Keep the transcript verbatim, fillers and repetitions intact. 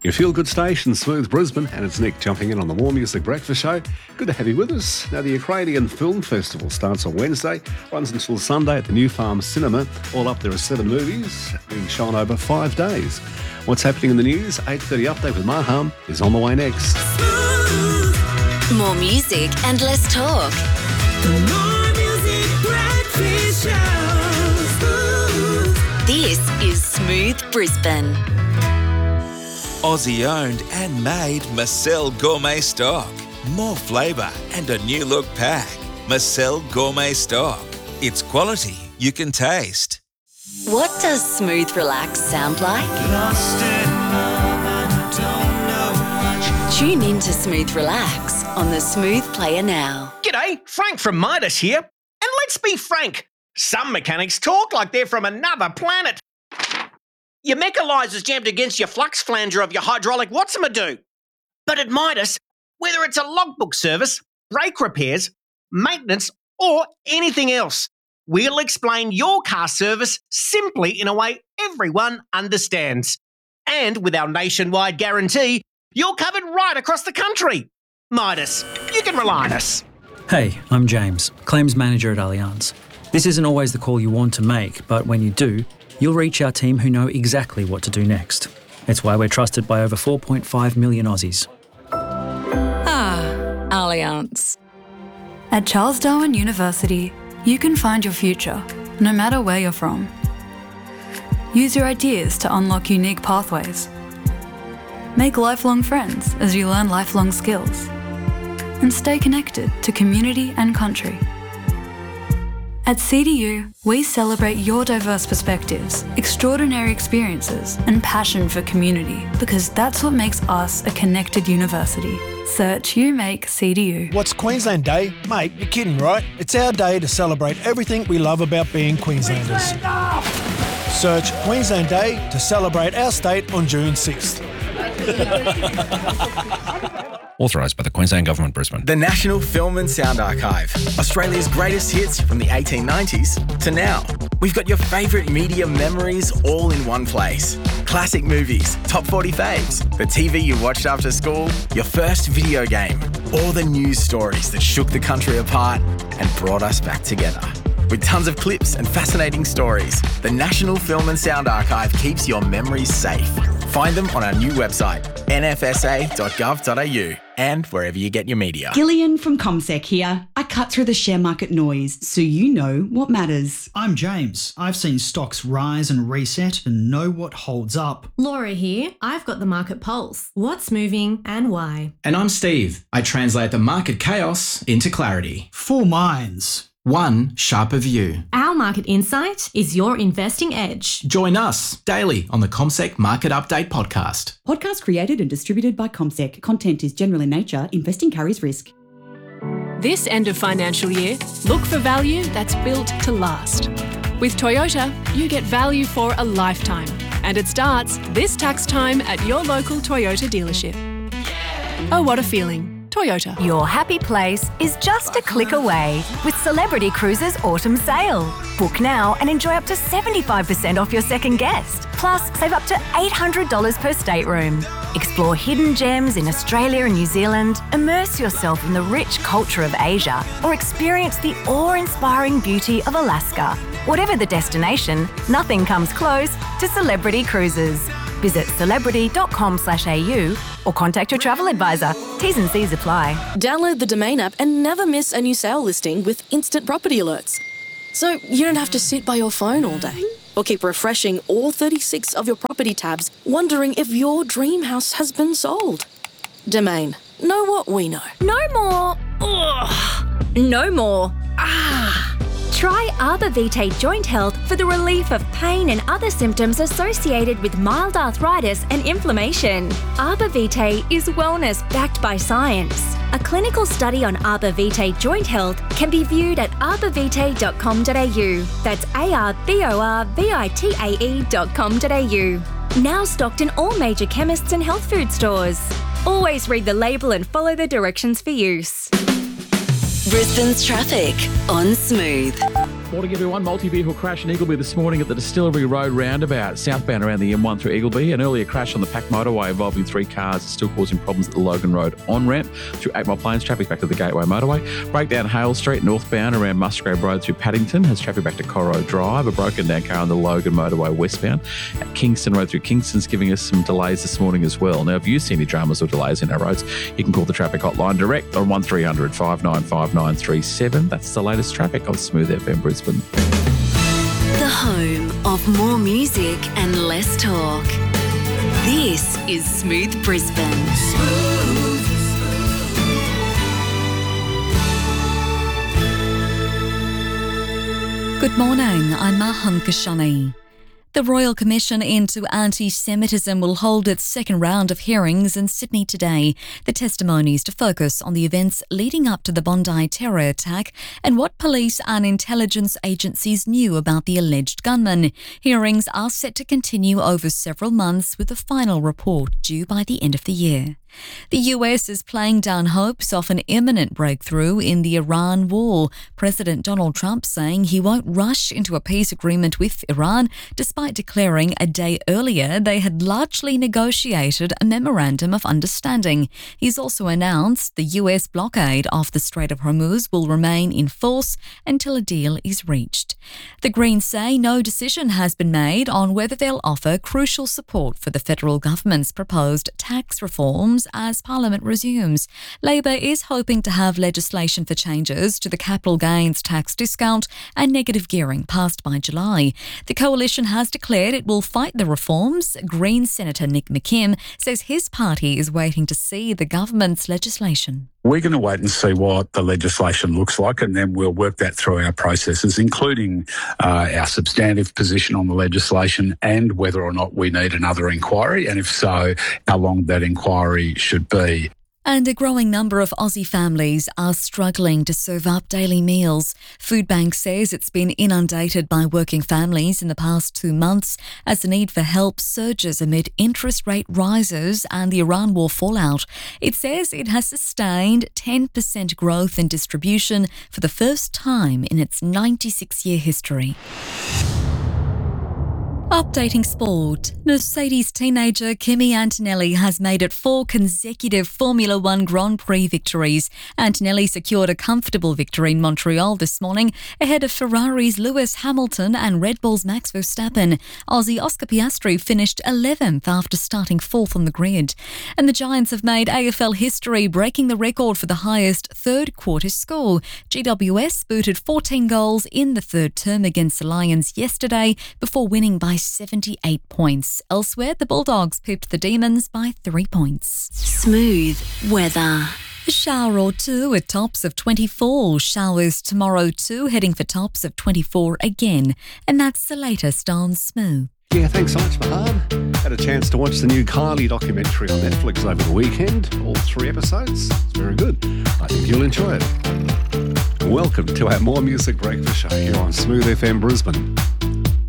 Your feel-good station, Smooth Brisbane, and it's Nick jumping in on the More Music Breakfast Show. Good to have you with us. Now, the Ukrainian Film Festival starts on Wednesday, runs until Sunday at the New Farm Cinema. All up, there are seven movies being shown over five days. What's happening in the news? eight thirty update with Maham is on the way next. More music and less talk. The More Music Breakfast Show. This is Smooth Brisbane. Aussie owned and made Marcel Gourmet Stock. More flavour and a new look pack. Marcel Gourmet Stock. It's quality you can taste. What does Smooth Relax sound like? Lost in love and I don't know much. Tune in to Smooth Relax on the Smooth Player now. G'day, Frank from Midas here. And let's be frank, some mechanics talk like they're from another planet. Your mechanizer's jammed against your flux flanger of your hydraulic what's-a-ma-do. But at Midas, whether it's a logbook service, brake repairs, maintenance, or anything else, we'll explain your car service simply in a way everyone understands. And with our nationwide guarantee, you're covered right across the country. Midas, you can rely on us. Hey, I'm James, Claims Manager at Allianz. This isn't always the call you want to make, but when you do, you'll reach our team who know exactly what to do next. It's why we're trusted by over four point five million Aussies. Ah, Allianz. At Charles Darwin University, you can find your future, no matter where you're from. Use your ideas to unlock unique pathways. Make lifelong friends as you learn lifelong skills. And stay connected to community and country. At C D U, we celebrate your diverse perspectives, extraordinary experiences, and passion for community, because that's what makes us a connected university. Search You Make C D U. What's Queensland Day? Mate, you're kidding, right? It's our day to celebrate everything we love about being Queenslanders. Search Queensland Day to celebrate our state on June sixth. Authorised by the Queensland Government, Brisbane. The National Film and Sound Archive. Australia's greatest hits from the eighteen nineties to now. We've got your favourite media memories all in one place. Classic movies, top forty faves, the T V you watched after school, your first video game, all the news stories that shook the country apart and brought us back together. With tons of clips and fascinating stories, the National Film and Sound Archive keeps your memories safe. Find them on our new website, n f s a dot gov dot a u, and wherever you get your media. Gillian from CommSec here. I cut through the share market noise so you know what matters. I'm James. I've seen stocks rise and reset and know what holds up. Laura here. I've got the market pulse. What's moving and why? And I'm Steve. I translate the market chaos into clarity. Four minds. One sharper view. Our market insight is your investing edge. Join us daily on the CommSec Market Update podcast. Podcast created and distributed by CommSec. Content is general in nature. Investing carries risk. This end of financial year, look for value that's built to last. With Toyota, you get value for a lifetime. And it starts this tax time at your local Toyota dealership. Oh, what a feeling. Toyota. Your happy place is just a click away with Celebrity Cruises Autumn Sale. Book now and enjoy up to seventy-five percent off your second guest. Plus, save up to eight hundred dollars per stateroom. Explore hidden gems in Australia and New Zealand, immerse yourself in the rich culture of Asia, or experience the awe-inspiring beauty of Alaska. Whatever the destination, nothing comes close to Celebrity Cruises. Visit celebrity.com slash au or contact your travel advisor. T's and C's apply. Download the Domain app and never miss a new sale listing with instant property alerts. So you don't have to sit by your phone all day or keep refreshing all thirty-six of your property tabs wondering if your dream house has been sold. Domain. Know what we know. No more. Ugh. No more. Ah. Try Arbor Vitae Joint Health for the relief of pain and other symptoms associated with mild arthritis and inflammation. Arbor Vitae is wellness backed by science. A clinical study on Arbor Vitae Joint Health can be viewed at arbor vitae dot com dot a u. That's A R B O R V I T A E dot com dot a u. Now stocked in all major chemists and health food stores. Always read the label and follow the directions for use. Brisbane's traffic on Smooth. Morning, everyone. Multi-vehicle crash in Eagleby this morning at the Distillery Road roundabout, southbound around the M one through Eagleby. An earlier crash on the Pack motorway involving three cars is still causing problems at the Logan Road on-ramp through Eight Mile Plains. Traffic back to the Gateway motorway. Breakdown Hale Street northbound around Musgrave Road through Paddington has traffic back to Corro Drive. A broken down car on the Logan motorway westbound at Kingston Road through Kingston's giving us some delays this morning as well. Now, if you see any dramas or delays in our roads, you can call the traffic hotline direct on one three hundred five nine five nine three seven. That's the latest traffic on Smooth F M Brisbane. The home of more music and less talk. This is Smooth Brisbane. Good morning, I'm Mahan Kashani. The Royal Commission into Anti-Semitism will hold its second round of hearings in Sydney today. The testimonies to focus on the events leading up to the Bondi terror attack and what police and intelligence agencies knew about the alleged gunman. Hearings are set to continue over several months with a final report due by the end of the year. The U S is playing down hopes of an imminent breakthrough in the Iran war. President Donald Trump saying he won't rush into a peace agreement with Iran, despite declaring a day earlier they had largely negotiated a memorandum of understanding. He's also announced the U S blockade of the Strait of Hormuz will remain in force until a deal is reached. The Greens say no decision has been made on whether they'll offer crucial support for the federal government's proposed tax reforms as Parliament resumes. Labor is hoping to have legislation for changes to the capital gains tax discount and negative gearing passed by July. The coalition has declared it will fight the reforms. Green Senator Nick McKim says his party is waiting to see the government's legislation. We're going to wait and see what the legislation looks like, and then we'll work that through our processes, including uh, our substantive position on the legislation and whether or not we need another inquiry, and if so, how long that inquiry should be. And a growing number of Aussie families are struggling to serve up daily meals. Foodbank says it's been inundated by working families in the past two months as the need for help surges amid interest rate rises and the Iran war fallout. It says it has sustained ten percent growth in distribution for the first time in its ninety-six-year history. Updating sport. Mercedes teenager Kimi Antonelli has made it four consecutive Formula One Grand Prix victories. Antonelli secured a comfortable victory in Montreal this morning ahead of Ferrari's Lewis Hamilton and Red Bull's Max Verstappen. Aussie Oscar Piastri finished eleventh after starting fourth on the grid. And the Giants have made A F L history, breaking the record for the highest third quarter score. G W S booted fourteen goals in the third term against the Lions yesterday before winning by seventy-eight points. Elsewhere, the Bulldogs pipped the Demons by three points. Smooth weather. A shower or two with tops of twenty-four. Showers tomorrow too, heading for tops of twenty-four again. And that's the latest on Smooth. Yeah, thanks so much, Mahan. Had a chance to watch the new Kylie documentary on Netflix over the weekend. All three episodes. It's very good. I think you'll enjoy it. Welcome to our More Music Breakfast Show here on Smooth F M Brisbane.